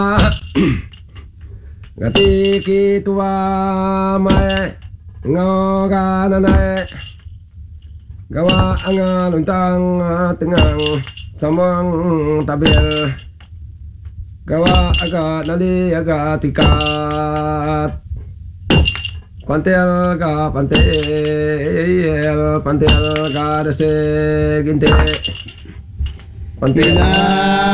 Gati kitua mae ngoga nanai gawa anga luntang tengang samang tabil gawa aga nali aga tikat pantel ga dese ginte pantel